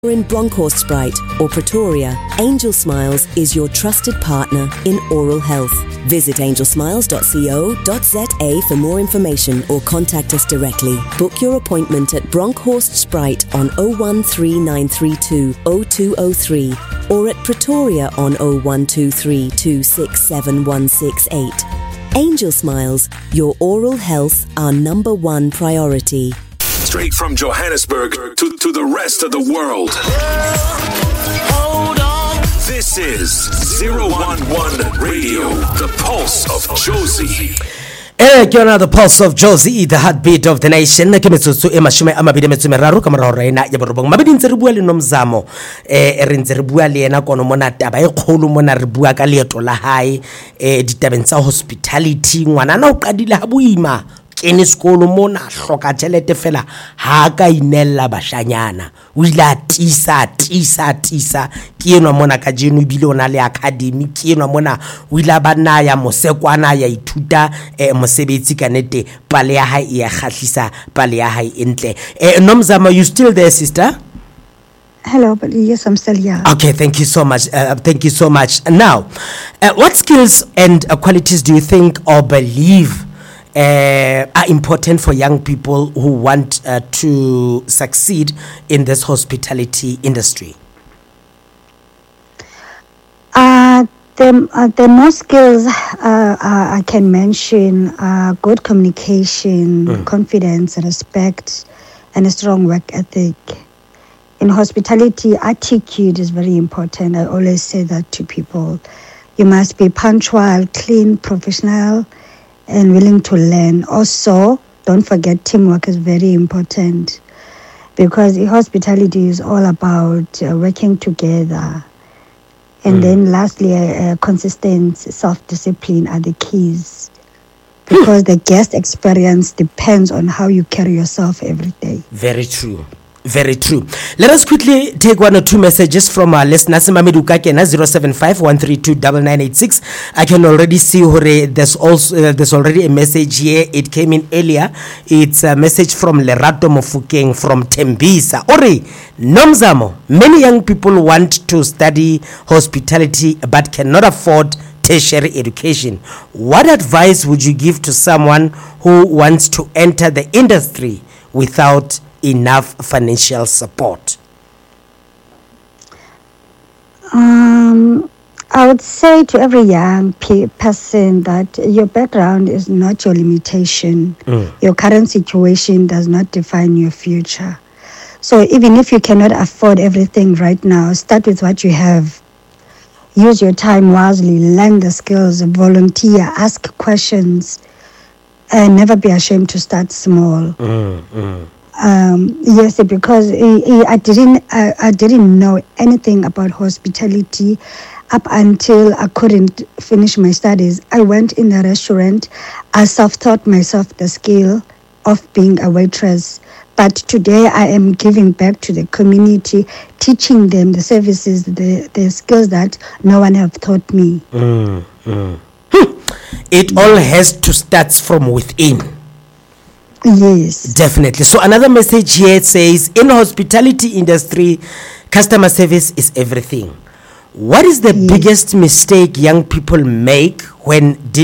In Bronkhorstspruit or Pretoria, Angel Smiles is your trusted partner in oral health. Visit angelsmiles.co.za for more information or contact us directly. Book your appointment at Bronkhorstspruit on 013932 0203 or at Pretoria on 0123 267 168. Angel Smiles, your oral health, our number one priority. Straight from Johannesburg to the rest of the world. Hold on. This is 011 Radio, the pulse of Jozi. Ke the pulse of Jozi, the heartbeat of the nation. Ke metsotso e mashome a mabedi metso meraro ka morao rena ya borobong. Mabedi ntse re bua le Nomzamo. Re ntse re bua le yena kono mona taba e kgolo mona re bua ka leeto la hae ditabeng tsa hospitality. Ngwana na o qadile ha boima. Kene sekolo mona hloka tšhelete fela ha ka inella bashanyana o ile a tisa ke enwa mona ka jeno bile ona le academy ke enwa mona o ile ba naya mosekwana ya ithuta mosebetsi ka nete pale ya hae ya khahlisa pale ya hae entle. Nomzamo, you still there, sister? Hello, but yes, I'm still here. Okay, thank you so much. Now, what skills and qualities do you think or believe are important for young people who want to succeed in this hospitality industry? The most skills I can mention are good communication, confidence, respect, and a strong work ethic. In hospitality, attitude is very important. I always say that to people. You must be punctual, clean, professional, and willing to learn. Also, don't forget teamwork is very important because hospitality is all about working together. And then lastly, consistency, self-discipline are the keys because the guest experience depends on how you carry yourself every day. Very true. Very true. Let us quickly take one or two messages from our listeners. Mamedu Kakena 075-132-9986. I can already see there's already a message here. It came in earlier. It's a message from Lerato Mofukeng from Tembisa. Ori, Nomzamo, many young people want to study hospitality but cannot afford tertiary education. What advice would you give to someone who wants to enter the industry without enough financial support? I would say to every young person that your background is not your limitation. Your current situation does not define your future. So even if you cannot afford everything right now, start with what you have. Use your time wisely, learn the skills, volunteer, ask questions, and never be ashamed to start small. Yes, because I didn't know anything about hospitality up until I couldn't finish my studies. I went in a restaurant. I self-taught myself the skill of being a waitress. But today I am giving back to the community, teaching them the services, the skills that no one have taught me. It all has to start from within. Yes. Definitely. So another message here says, in hospitality industry, customer service is everything. What is the biggest mistake young people make when dealing